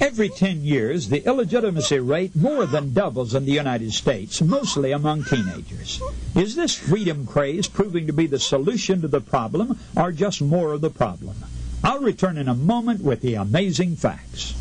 Every 10 years, the illegitimacy rate more than doubles in the United States, mostly among teenagers. Is this freedom craze proving to be the solution to the problem, or just more of the problem? I'll return in a moment with the amazing facts.